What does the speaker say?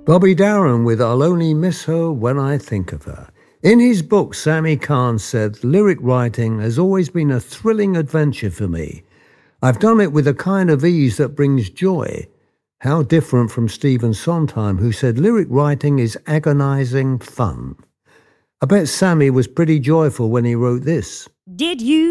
Bobby Darin with I'll Only Miss Her When I Think of Her. In his book, Sammy Kahn said, lyric writing has always been a thrilling adventure for me. I've done it with a kind of ease that brings joy. How different from Stephen Sondheim, who said lyric writing is agonizing fun. I bet Sammy was pretty joyful when he wrote this. Did you